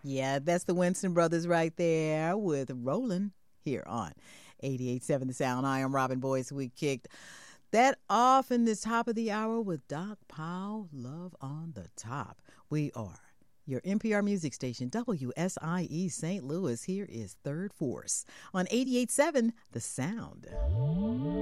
Yeah, that's the Winston Brothers right there with Rollin' here on 88.7 The Sound. I am Robin Boyce. We kicked that off in this top of the hour with Doc Powell, Love on the Top. We are your NPR music station, WSIE St. Louis. Here is Third Force on 88.7 The Sound.